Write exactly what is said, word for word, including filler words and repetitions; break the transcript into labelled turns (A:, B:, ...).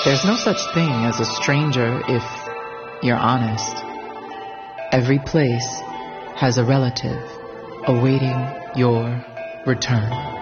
A: There's no such thing as a stranger if you're honest. Every place has a relative awaiting your return.